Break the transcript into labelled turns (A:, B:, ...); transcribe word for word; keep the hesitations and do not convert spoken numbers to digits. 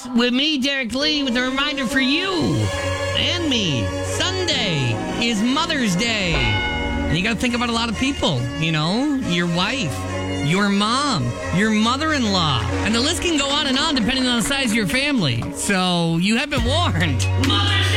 A: with me, Derek Lee, with a reminder for you and me. Sunday is Mother's Day. And you got to think about a lot of people, you know, your wife, your mom, your mother-in-law. And the list can go on and on depending on the size of your family. So you have been warned. Mother's